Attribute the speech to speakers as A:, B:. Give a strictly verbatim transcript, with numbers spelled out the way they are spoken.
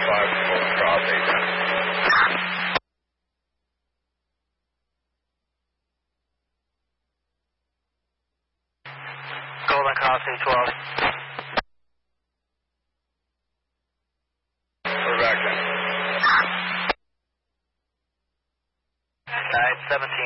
A: five, Golden Cross eight ten.
B: Golden Cross eight twelve.
A: We're back then.
B: Nine seventeen.